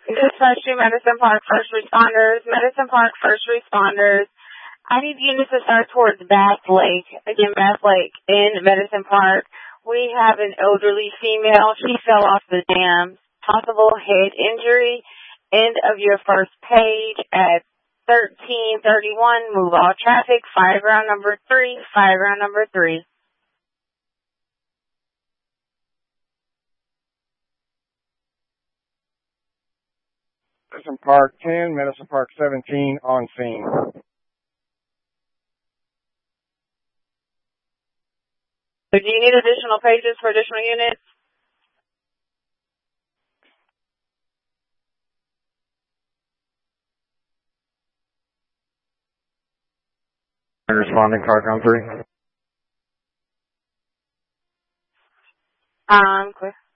Dispatch to Medicine Park first responders. Medicine Park first responders. I need units to start towards Bass Lake. Again, Bass Lake in Medicine Park. We have an elderly female. She fell off the dam. Possible head injury. End of your first page at 1331. Move all traffic. Fire ground number 3. Fire ground number 3. Medicine Park 10, Medicine Park 17 on scene. So do you need additional pages for additional units? Responding car count 3. Clear.